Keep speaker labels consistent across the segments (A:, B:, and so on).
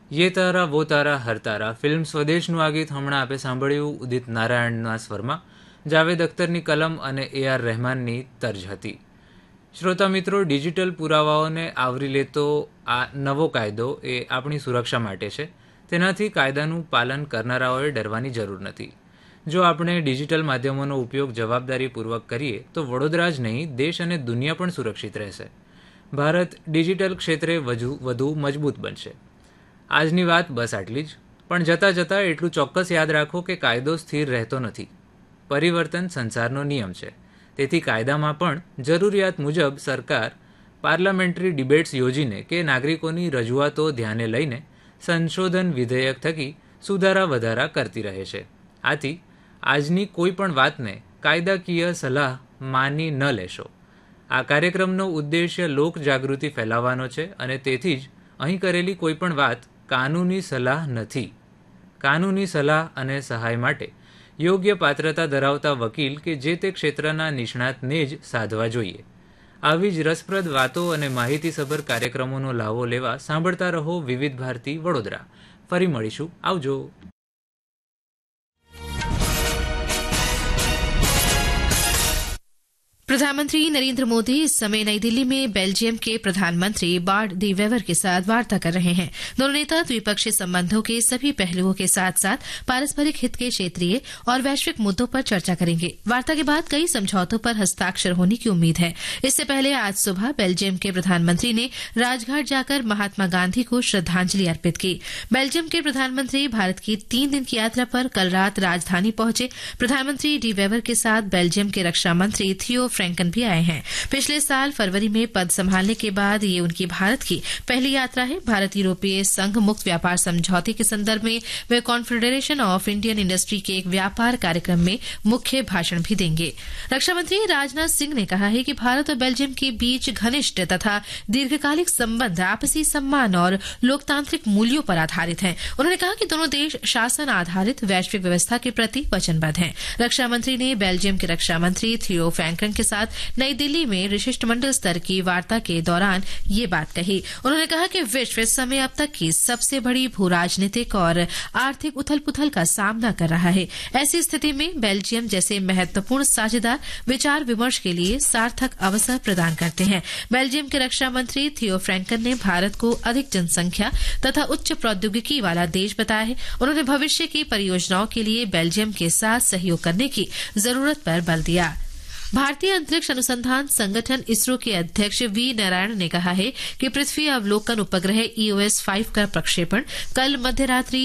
A: ये તારા વો તારા હર તારા ફિલ્મ સ્વદેશનું આ ગીત હમણાં આપે સાંભળ્યું ઉદિત નારાયણના સ્વરમાં. જાવેદ અખ્તરની કલમ અને AR રહેમાનની તર્જ હતી. શ્રોતા મિત્રો, ડિજિટલ પુરાવાઓને આવરી લેતો આ નવો કાયદો એ આપણી સુરક્ષા માટે છે. તેનાથી કાયદાનું પાલન કરનારાઓએ ડરવાની જરૂર નથી. જો આપણે ડિજિટલ માધ્યમોનો ઉપયોગ જવાબદારીપૂર્વક કરીએ તો વડોદરા જ નહીં, દેશ અને દુનિયા પણ સુરક્ષિત રહેશે. ભારત ડિજિટલ ક્ષેત્રે વધુ મજબૂત બનશે. આજની વાત બસ આટલી જ. પણ જતાં જતાં એટલું ચોક્કસ યાદ રાખો કે કાયદો સ્થિર રહેતો નથી. પરિવર્તન સંસારનો નિયમ છે. તેથી કાયદામાં પણ જરૂરિયાત મુજબ સરકાર પાર્લામેન્ટરી ડિબેટ્સ યોજીને કે નાગરિકોની રજૂઆતો ધ્યાને લઈને સંશોધન વિધેયક થકી સુધારા વધારા કરતી રહે છે. આથી આજની કોઈ પણ વાતને કાયદાકીય સલાહ માની ન લેશો. આ કાર્યક્રમનો ઉદ્દેશ્ય લોક જાગૃતિ ફેલાવવાનો છે અને તેથી જ અહીં કરેલી કોઈ પણ વાત કાનૂની સલાહ નથી. કાનૂની સલાહ અને સહાય માટે યોગ્ય પાત્રતા ધરાવતા વકીલ કે જે તે ક્ષેત્રના નિષ્ણાતને જ સાધવા જોઈએ. આવી જ રસપ્રદ વાતો અને માહિતીસભર કાર્યક્રમોનો લાવો લેવા સાંભળતા રહો વિવિધ ભારતી વડોદરા. ફરી મળીશું. આવજો.
B: प्रधानमंत्री नरेंद्र मोदी इस समय नई दिल्ली में बेल्जियम के प्रधानमंत्री बार्ट डी वेवर के साथ वार्ता कर रहे हैं। दोनों नेता द्विपक्षीय संबंधों के सभी पहलुओं के साथ साथ पारस्परिक हित के क्षेत्रीय और वैश्विक मुद्दों पर चर्चा करेंगे। वार्ता के बाद कई समझौतों पर हस्ताक्षर होने की उम्मीद है। इससे पहले आज सुबह बेल्जियम के प्रधानमंत्री ने राजघाट जाकर महात्मा गांधी को श्रद्धांजलि अर्पित की। बेल्जियम के प्रधानमंत्री भारत की 3 दिन की यात्रा पर कल रात राजधानी पहुंचे। प्रधानमंत्री डी वेवर के साथ बेल्जियम के रक्षा मंत्री थियो फ्रैंकन भी आए हैं। पिछले साल फरवरी में पद संभालने के बाद ये उनकी भारत की पहली यात्रा है। भारत यूरोपीय संघ मुक्त व्यापार समझौते के संदर्भ में वे कॉन्फेडरेशन ऑफ इंडियन इंडस्ट्री के एक व्यापार कार्यक्रम में मुख्य भाषण भी देंगे। रक्षा मंत्री राजनाथ सिंह ने कहा है कि भारत और बेल्जियम के बीच घनिष्ठ तथा दीर्घकालिक संबंध आपसी सम्मान और लोकतांत्रिक मूल्यों पर आधारित हैं। उन्होंने कहा कि दोनों देश शासन आधारित वैश्विक व्यवस्था के प्रति वचनबद्ध हैं। रक्षा मंत्री ने बेल्जियम के रक्षा मंत्री थियो फ्रैंकन के साथ नई दिल्ली में शिष्टमंडल स्तर की वार्ता के दौरान ये बात कही। उन्होंने कहा कि विश्व इस समय अब तक की सबसे बड़ी भू राजनीतिक और आर्थिक उथल पुथल का सामना कर रहा है। ऐसी स्थिति में बेल्जियम जैसे महत्वपूर्ण साझेदार विचार विमर्श के लिए सार्थक अवसर प्रदान करते हैं। बेल्जियम के रक्षा मंत्री थियो फ्रैंकन ने भारत को अधिक जनसंख्या तथा उच्च प्रौद्योगिकी वाला देश बताया है। उन्होंने भविष्य की परियोजनाओं के लिए बेल्जियम के साथ सहयोग करने की जरूरत पर बल दिया। भारतीय अंतरिक्ष अनुसंधान संगठन इसरो के अध्यक्ष वी नारायण ने कहा है कि पृथ्वी अवलोकन उपग्रह EOS-5 का प्रक्षेपण कल मध्यरात्रि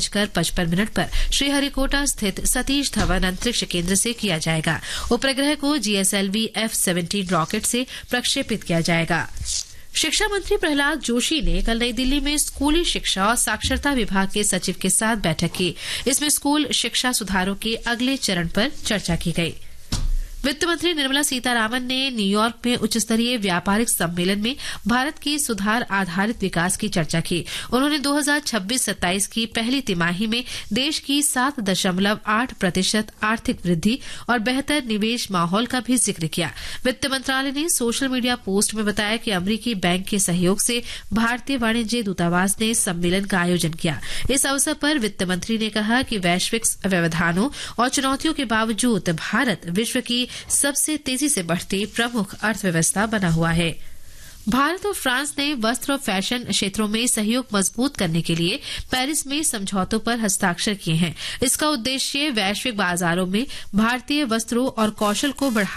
B: 2:55 पर श्रीहरिकोटा स्थित सतीश धवन अंतरिक्ष केंद्र से किया जाएगा। उपग्रह को GSLV F-17 रॉकेट से प्रक्षेपित किया जाएगा। शिक्षा मंत्री प्रहलाद जोशी ने कल नई दिल्ली में स्कूली शिक्षा और साक्षरता विभाग के सचिव के साथ बैठक की। इसमें स्कूल शिक्षा सुधारों के अगले चरण पर चर्चा की गई। वित्त मंत्री निर्मला सीतारामन ने न्यूयॉर्क में उच्च स्तरीय व्यापारिक सम्मेलन में भारत की सुधार आधारित विकास की चर्चा की। उन्होंने 2026-27 की पहली तिमाही में देश की 7.8% आर्थिक वृद्धि और बेहतर निवेश माहौल का भी जिक्र किया। वित्त मंत्रालय ने सोशल मीडिया पोस्ट में बताया कि अमरीकी बैंक के सहयोग से भारतीय वाणिज्य दूतावास ने सम्मेलन का आयोजन किया। इस अवसर पर वित्त मंत्री ने कहा कि वैश्विक व्यवधानों और चुनौतियों के बावजूद भारत विश्व की सबसे तेजी से बढ़ती प्रमुख अर्थव्यवस्था बना हुआ है। भारत और फ्रांस ने वस्त्र और फैशन क्षेत्रों में सहयोग मजबूत करने के लिए पेरिस में समझौतों पर हस्ताक्षर किए हैं। इसका उद्देश्य वैश्विक बाजारों में भारतीय वस्त्रों और कौशल को बढ़ावा